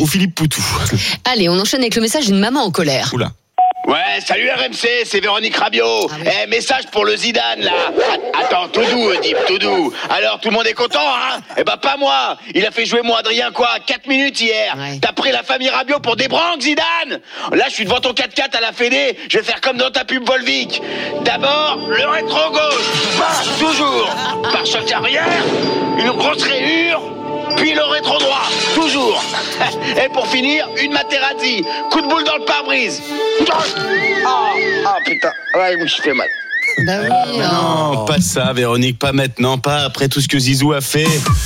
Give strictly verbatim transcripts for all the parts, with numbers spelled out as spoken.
ou Philippe Poutou. Allez, on enchaîne avec le message d'une maman en colère. Oula. Ouais, salut R M C, c'est Véronique Rabiot. Ah oui. Eh, message pour le Zidane, là. Attends, tout doux, Oedipe, tout doux. Alors, tout le monde est content, hein? Eh ben, pas moi. Il a fait jouer mon Adrien, quoi, quatre minutes hier. Ouais. T'as pris la famille Rabiot pour des branques, Zidane? Là, je suis devant ton quatre quatre à la Fédé. Je vais faire comme dans ta pub Volvic. D'abord, le rétro-gauche. Marche toujours. Par choc arrière, une grosse rayure. Puis le rétro droit, toujours. Et pour finir, une Materazzi. Coup de boule dans le pare-brise. Ah, ah putain, ouais, je me suis fait mal. Bah oui, Non, oh. pas ça, Véronique, pas maintenant, pas après tout ce que Zizou a fait.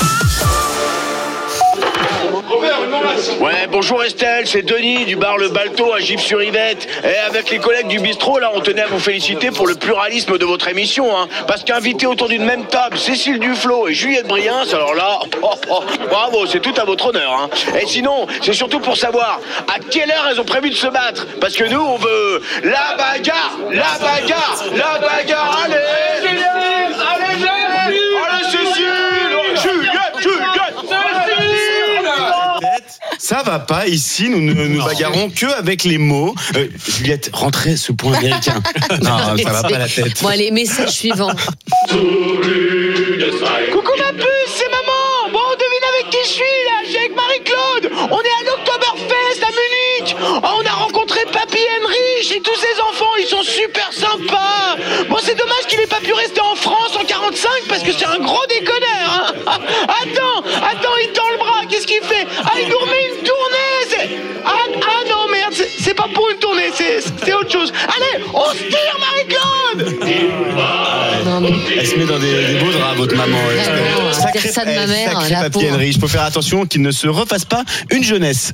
Ouais, bonjour Estelle, c'est Denis du bar Le Balto à Gif-sur-Yvette. Et avec les collègues du bistrot, là, on tenait à vous féliciter pour le pluralisme de votre émission, hein. Parce qu'inviter autour d'une même table Cécile Duflot et Juliette Briens, alors là, oh, oh, bravo, c'est tout à votre honneur, hein. Et sinon, c'est surtout pour savoir à quelle heure elles ont prévu de se battre. Parce que nous, on veut la bagarre, la bagarre, la bagarre, allez, Juliette, allez, Juliette, allez, Cécile, Juliette, Juliette. Ça va pas, ici, nous ne nous bagarrons que avec les mots. Euh, Juliette, rentrez ce point américain. Non, ça va pas la tête. Bon, allez, message suivant. Coucou ma puce, c'est maman. Bon, devine avec qui je suis là. Je suis avec Marie-Claude. On est à l'Oktoberfest à Munich. Oh, on a rencontré Papy Henrich et tous ses enfants. Ils sont super sympas. Bon, c'est dommage qu'il ait pas pu rester en France en quarante-cinq parce que c'est un gros déconneur, hein. Attends, attends, il tend le bras. Qu'est-ce qu'il fait? Ah, il nous remet une tournée. C'est... Ah, ah non, merde, c'est, c'est pas pour une tournée, c'est, c'est autre chose. Allez, on se tire, Marie-Claude. Non, mais... Elle se met dans des, des beaux draps, votre maman. Ah, non, Sacré, dire ça de ma eh, mère, sacré la Papy pauvre. Henry. Il faut faire attention qu'il ne se refasse pas une jeunesse.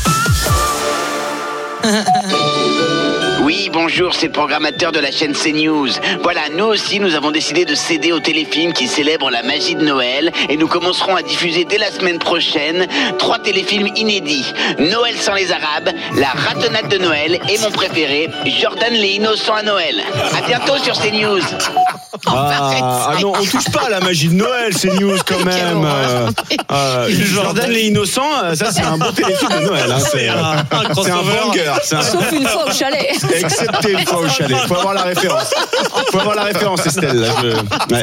Oui, bonjour, c'est le programmateur de la chaîne CNews. Voilà, nous aussi, nous avons décidé de céder au téléfilm qui célèbre la magie de Noël et nous commencerons à diffuser dès la semaine prochaine trois téléfilms inédits. Noël sans les Arabes, La ratonnade de Noël et mon préféré, Jordan les innocents à Noël. À bientôt sur CNews. Ah, ah non, on touche pas à la magie de Noël, c'est news quand même. Euh, euh, Jordan les innocents, euh, ça c'est un bon téléfilm de Noël. Hein, c'est, euh, c'est un banger. C'est un... Sauf une fois au chalet. Excepté une fois au chalet. Faut avoir la référence. Faut avoir la référence, Estelle. Là, je... ouais.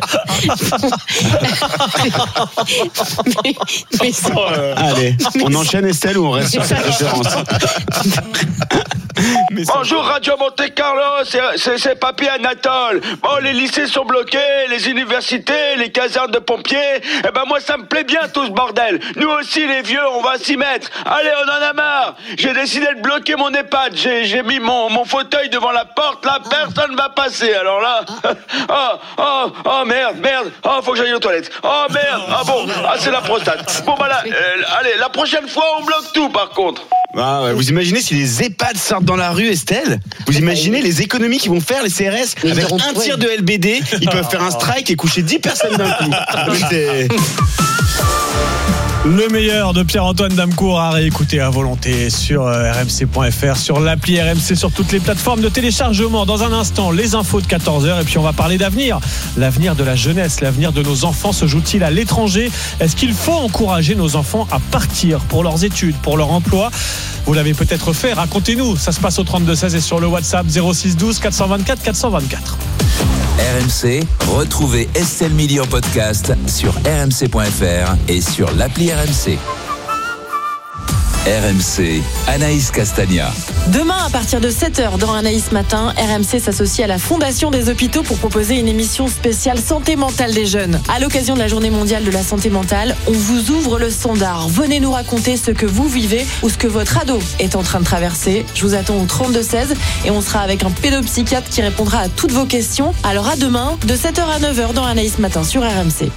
mais, mais ça... Allez, on enchaîne Estelle ou on reste sur cette référence? Mais ça... Bonjour Radio Monte Carlo, c'est, c'est, c'est Papy Anatole. Bon, les lycées sont bloqués, les universités, les casernes de pompiers. Eh ben moi ça me plaît bien tout ce bordel. Nous aussi les vieux, on va s'y mettre. Allez, on en a marre. J'ai décidé de bloquer mon EHPAD. J'ai, j'ai mis mon, mon fauteuil devant la porte. Là, personne va passer. Alors là, oh, oh, oh merde, merde. Oh, faut que j'aille aux toilettes. Oh merde. Ah bon, ah c'est la prostate. Bon bah là, euh, allez, la prochaine fois on bloque tout par contre. Ah ouais, vous imaginez si les EHPAD sortent dans la rue, Estelle? Vous imaginez les économies qu'ils vont faire, les C R S? Mais avec ils auront- un tir de L B D, ils peuvent faire un strike et coucher dix personnes d'un coup. C'est... Le meilleur de Pierre-Antoine Damecourt à réécouter à volonté sur r m c point f r, sur l'appli R M C, sur toutes les plateformes de téléchargement. Dans un instant, les infos de quatorze heures et puis on va parler d'avenir. L'avenir de la jeunesse, l'avenir de nos enfants se joue-t-il à l'étranger? Est-ce qu'il faut encourager nos enfants à partir pour leurs études, pour leur emploi? Vous l'avez peut-être fait, racontez-nous. Ça se passe au trente-deux seize et sur le WhatsApp zéro six douze quatre cent vingt-quatre quatre cent vingt-quatre. R M C, retrouvez Estelle Mili en podcast sur r m c point f r et sur l'appli R M C. R M C, Anaïs Castagna. Demain, à partir de sept heures, dans Anaïs Matin, R M C s'associe à la Fondation des Hôpitaux pour proposer une émission spéciale santé mentale des jeunes. À l'occasion de la Journée mondiale de la santé mentale, on vous ouvre le standard. Venez nous raconter ce que vous vivez ou ce que votre ado est en train de traverser. Je vous attends au trente-deux seize et on sera avec un pédopsychiatre qui répondra à toutes vos questions. Alors à demain, de sept heures à neuf heures dans Anaïs Matin sur R M C.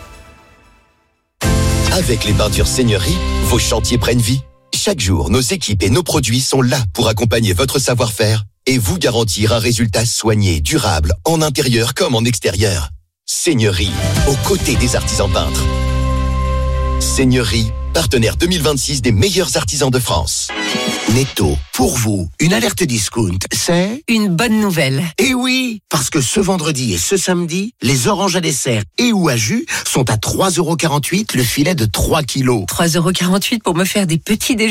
Avec les peintures Seigneurie, vos chantiers prennent vie. Chaque jour, nos équipes et nos produits sont là pour accompagner votre savoir-faire et vous garantir un résultat soigné, durable, en intérieur comme en extérieur. Seigneurie, aux côtés des artisans peintres. Seigneurie, partenaire deux mille vingt-six des meilleurs artisans de France. Netto, pour vous, une alerte discount, c'est une bonne nouvelle. Eh oui, parce que ce vendredi et ce samedi, les oranges à dessert et ou à jus sont à trois euros quarante-huit le filet de trois kilos. trois euros quarante-huit pour me faire des petits déjeuners.